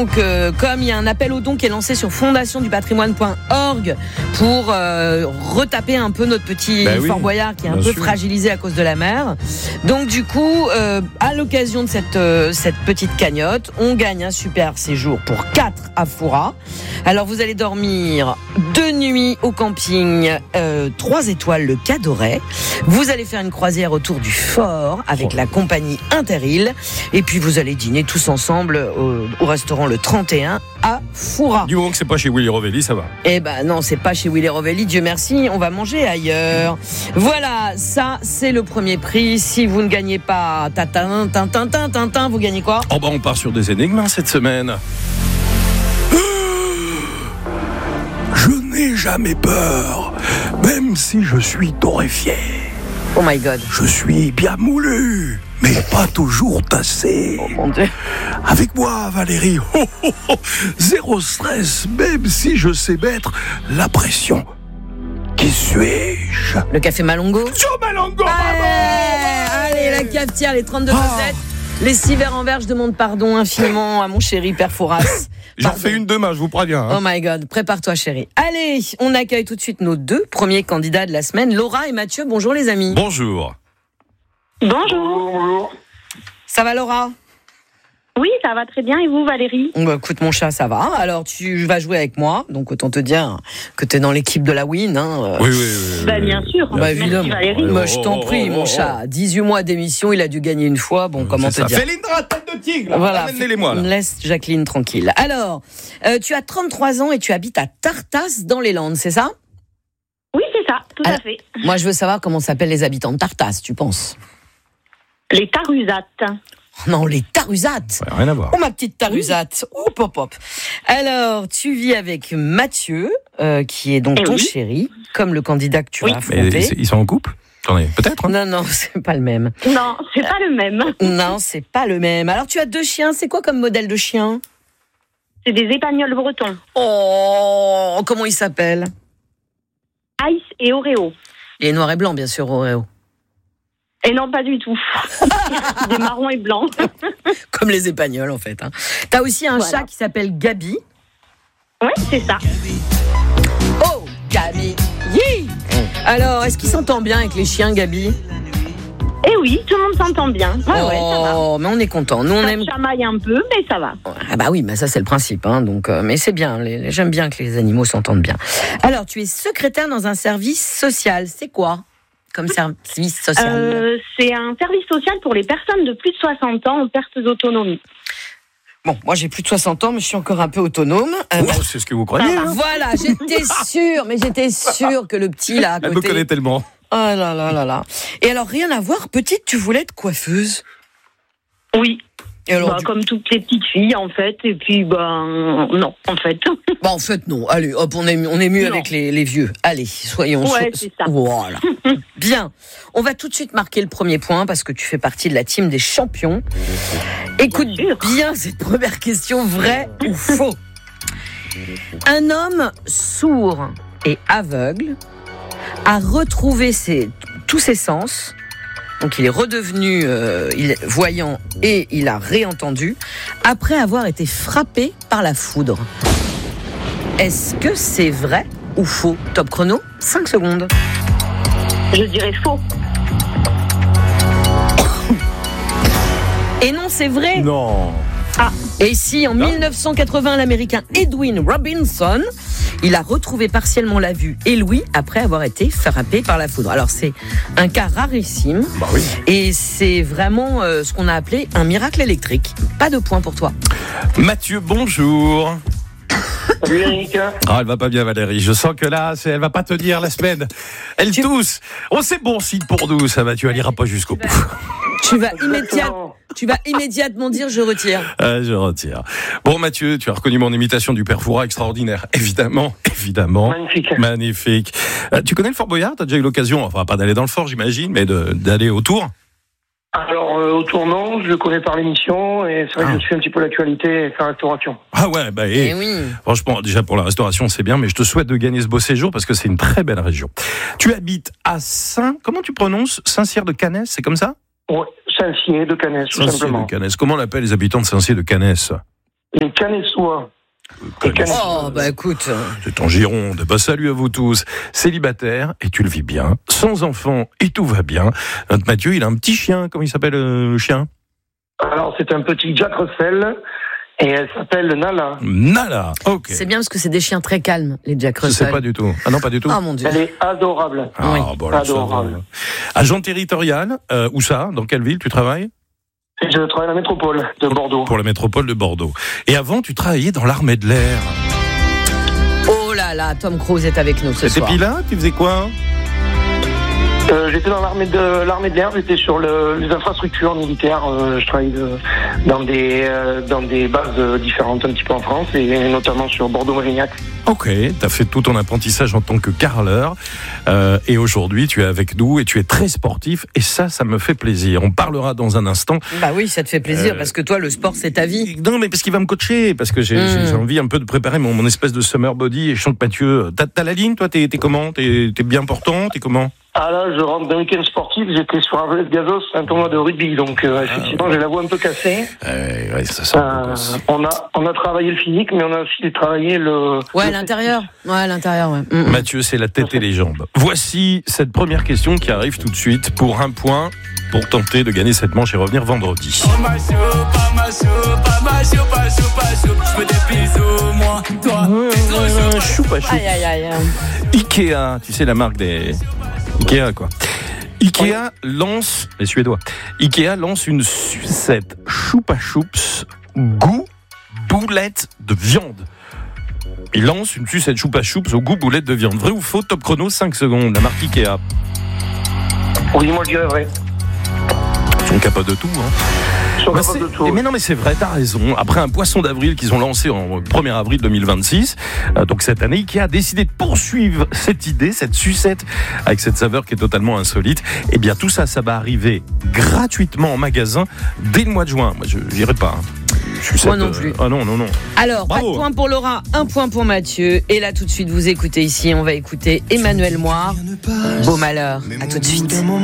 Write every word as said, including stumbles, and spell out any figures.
donc, euh, comme il y a un appel aux dons qui est lancé sur fondation du patrimoine point org pour euh, retaper un peu notre petit bah oui, Fort Boyard qui est un peu sûr. fragilisé à cause de la mer. Donc du coup, euh, à l'occasion de cette, euh, cette petite cagnotte, on gagne un super séjour pour quatre à Foura. Alors vous allez dormir deux nuits au camping euh, trois étoiles le Cadoret. Vous allez faire une croisière autour du fort avec oh. la compagnie Interil. Et puis vous allez dîner tous ensemble au, au restaurant le trente et un à Foura. Du moment que c'est pas chez Willy Rovelli, ça va. Eh ben non, c'est pas chez Willy Rovelli, Dieu merci, on va manger ailleurs. Voilà, ça c'est le premier prix. Si vous ne gagnez pas tatin, tintin, tintin, tintin, vous gagnez quoi ? Oh bah on part sur des énigmes hein, cette semaine. Je n'ai jamais peur, même si je suis torréfié. Oh my God. Je suis bien moulu, mais pas toujours tassé. Oh mon Dieu. Avec moi, Valérie, oh, oh, oh, zéro stress, même si je sais mettre la pression. Qui suis-je ? Le café Malongo. Sur Malongo, allez, allez, la cafetière, les trente-deux dosettes. Oh. Les six verres en verre, je demande pardon infiniment à mon chéri Père Fouras. J'en fais une demain, je vous préviens. Hein. Oh my God, prépare-toi chérie. Allez, on accueille tout de suite nos deux premiers candidats de la semaine, Laura et Mathieu. Bonjour les amis. Bonjour. Bonjour. Bonjour. Ça va Laura ? Oui, ça va très bien. Et vous, Valérie ? Bah, écoute, mon chat, ça va. Alors, tu vas jouer avec moi. Donc, autant te dire que tu es dans l'équipe de la Win. Hein. Oui, oui, oui. Bah, bien sûr. Bah, évidemment. Merci, Valérie. Moi, je t'en prie, mon chat. dix-huit mois d'émission, il a dû gagner une fois. Bon, comment c'est te ça. dire ? Félindra, tête de tigre. Voilà. Amène-les-moi, là. Laisse Jacqueline tranquille. Alors, euh, tu as trente-trois ans et tu habites à Tartas, dans les Landes, c'est ça ? Oui, c'est ça, tout Alors, à fait. Moi, je veux savoir comment s'appellent les habitants de Tartas, tu penses ? Les Tarusates. Non, les Tarusates. Ouais, rien à voir. Oh, ma petite Tarusate. Oh, pop, pop. Alors, tu vis avec Mathieu, euh, qui est donc Eh ton oui. chéri, comme le candidat que tu Oui. as affronté. Mais ils sont en couple ? Attendez, peut-être. Hein. Non, non, c'est pas le même. Non, c'est pas le même. Non, c'est pas le même. Alors, tu as deux chiens. C'est quoi comme modèle de chien ? C'est des épagnols bretons. Oh, comment ils s'appellent ? Ice et Oreo. Il est noir et blanc, bien sûr, Oreo. Et non, pas du tout. Des marrons et blancs. Comme les épagnols, en fait. Hein. T'as aussi un Voilà. chat qui s'appelle Gabi. Oui, c'est ça. Oh, Gabi. Yi. Alors, est-ce qu'il s'entend bien avec les chiens, Gabi ? Et oui, tout le monde s'entend bien. Ouais, oh, ouais, ça va. mais on est content. Nous, on Ça aime. chamaille un peu, mais ça va. Ah bah oui, bah ça c'est le principe, hein. Donc, euh, mais c'est bien. Les, les- j'aime bien que les animaux s'entendent bien. Alors, tu es secrétaire dans un service social. C'est quoi comme service social ? Euh, c'est un service social pour les personnes de plus de soixante ans en perte d'autonomie. Bon, moi j'ai plus de soixante ans, mais je suis encore un peu autonome. Euh, Oh, c'est ce que vous croyez. Hein. Voilà, j'étais sûre, mais j'étais sûre que le petit là à Elle me côté. connaît tellement. Oh là là là là. Et alors rien à voir, petite, tu voulais être coiffeuse. Oui. Et alors, Bah, du- comme toutes les petites filles, en fait. Et puis, ben, non, en fait. bah en fait non. Allez, hop, on est on est mieux Non. avec les, les vieux. Allez, soyons. Ouais, so- c'est ça. Voilà. Bien. On va tout de suite marquer le premier point parce que tu fais partie de la team des champions. Écoute Bien sûr. bien cette première question, vrai ou faux ? Un homme sourd et aveugle a retrouvé ses, tous ses sens. Donc il est redevenu euh, il est voyant et il a réentendu après avoir été frappé par la foudre. Est-ce que c'est vrai ou faux ? Top chrono, cinq secondes. Je dirais faux. Et non, c'est vrai. Non. Et si en dix-neuf cent quatre-vingts, l'Américain Edwin Robinson, il a retrouvé partiellement la vue et l'ouïe après avoir été frappé par la foudre. Alors c'est un cas rarissime Bah oui. et c'est vraiment euh, ce qu'on a appelé un miracle électrique. Pas de point pour toi. Mathieu, bonjour. Salut Yannick. Ah, elle va pas bien, Valérie. Je sens que là, c'est, elle va pas tenir la semaine. Elle Tu- tousse. Oh, c'est bon signe pour nous, ça, Mathieu. Elle ira pas jusqu'au bout. Tu vas, immédiat, Exactement. tu vas immédiatement dire je retire. Ah, je retire. Bon, Mathieu, tu as reconnu mon imitation du Père Fouras, extraordinaire. Évidemment, évidemment. Magnifique. Magnifique. Euh, tu connais le Fort Boyard ? T'as déjà eu l'occasion, enfin pas d'aller dans le fort, j'imagine, mais de, d'aller autour. Alors, euh, au tournant, je le connais par l'émission et c'est vrai Ah. que je suis un petit peu l'actualité et sa restauration. Ah ouais, bah et, Eh oui. franchement, déjà pour la restauration, c'est bien, mais je te souhaite de gagner ce beau séjour parce que c'est une très belle région. Tu habites à Saint, comment tu prononces ? Saint-Cyr de Canès, c'est comme ça ? Ouais, Saint-Cyr de Canès, tout Saint-Cyr simplement. de Canès. Comment on appelle les habitants de Saint-Cyr de Canès ? Les Canessois. Les Canessois. Oh, bah écoute. C'est en Gironde. Bah, salut à vous tous. Célibataire, et tu le vis bien. Sans enfant, et tout va bien. Notre Mathieu, il a un petit chien. Comment il s'appelle, euh, le chien? Alors, c'est un petit Jack Russell. Et elle s'appelle Nala. Nala, ok. C'est bien parce que c'est des chiens très calmes, les Jack Je Russell. sais pas du tout. Ah non, pas du tout. Oh mon Dieu. Elle est adorable. Ah, Oui. bon, alors, ça va. Adorable. Agent territorial, euh, où ça? Dans quelle ville tu travailles? Je travaille à la métropole de Bordeaux. Pour la métropole de Bordeaux. Et avant, tu travaillais dans l'armée de l'air. Oh là là, Tom Cruise est avec nous ce C'était soir. pilote? Tu faisais quoi? Euh, j'étais dans l'armée de l'armée de l'air, j'étais sur le, les infrastructures militaires. Euh, je travaille de, dans des euh, dans des bases euh, différentes un petit peu en France et notamment sur Bordeaux-Mérignac. Ok, tu as fait tout ton apprentissage en tant que carreleur euh, et aujourd'hui tu es avec nous et tu es très sportif et ça, ça me fait plaisir. On parlera dans un instant. Bah oui, ça te fait plaisir Euh, parce que toi, le sport, c'est ta vie. Non, mais parce qu'il va me coacher, parce que j'ai, Mm. j'ai- j'ai envie un peu de préparer mon, mon espèce de summer body et je sens que Mathieu, t'as, t'as la ligne, toi, t'es, t'es comment? T'es, t'es bien portant? T'es comment? Ah là, je rentre d'un week-end sportif, j'étais sur un volet de gazos, un tournoi de rugby, donc euh, effectivement j'ai la voix un peu cassée. Euh, ouais, ça sent Euh, on a on a travaillé le physique, mais on a aussi travaillé le. Ouais, le l'intérieur. Ouais, l'intérieur, ouais. Mm, mm. Mathieu, c'est la tête et les jambes. Voici cette première question qui arrive tout de suite pour un point pour tenter de gagner cette manche et revenir vendredi. Choupa choup. Aïe, aïe, aïe. Ikea, tu sais la marque des Ikea quoi. Ikea lance les Suédois. Ikea lance une sucette Choupa Choups goût boulette de viande. Il lance une sucette Choupa Choups au goût boulette de viande. Vrai ou faux? Top chrono, cinq secondes. La marque Ikea. Oui, moi je dirais vrai. Ils sont capables de tout. Hein. Ils sont Bah, capables c'est- de tout. mais non, mais c'est vrai, t'as raison. Après un poisson d'avril qu'ils ont lancé en premier avril deux mille vingt-six, euh, donc cette année, Ikea a décidé de poursuivre cette idée, cette sucette, avec cette saveur qui est totalement insolite. Et bien tout ça, ça va arriver gratuitement en magasin dès le mois de juin. Moi, je n'irai pas. Hein. Sucette, Moi non euh, plus. Ah non, non, non. Alors, Bravo. pas de point pour Laura, un point pour Mathieu. Et là, tout de suite, vous écoutez ici, on va écouter Emmanuel Moire. Beau malheur. À tout de suite.